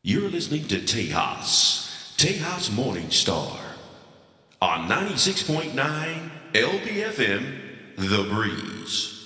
You're listening to Tejas Morning Star on 96.9 LPFM, The Breeze.